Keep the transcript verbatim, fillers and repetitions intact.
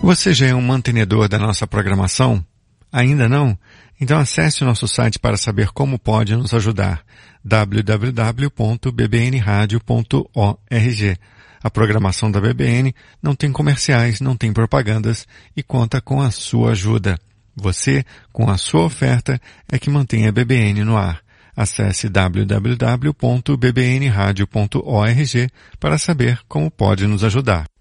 Você já é um mantenedor da nossa programação? Ainda não? Então acesse o nosso site para saber como pode nos ajudar. w w w ponto b b n radio ponto org. A programação da B B N não tem comerciais, não tem propagandas e conta com a sua ajuda. Você, com a sua oferta, é que mantém a B B N no ar. Acesse w w w ponto b b n radio ponto org para saber como pode nos ajudar.